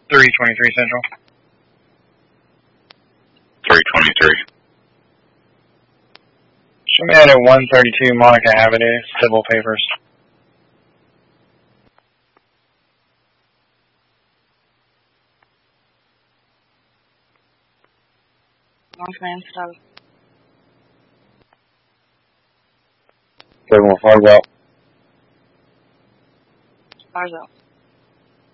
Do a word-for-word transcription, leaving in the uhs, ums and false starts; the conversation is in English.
three twenty-three Central. three twenty-three. Show me that at one thirty-two Monica Avenue, civil papers. Northman stuff. seven one five out. Ours out.